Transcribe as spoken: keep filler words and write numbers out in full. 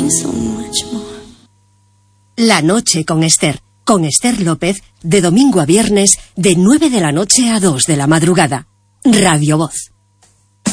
La noche con Esther, con Esther López, de domingo a viernes, de nueve de la noche a dos de la madrugada. Radio Voz.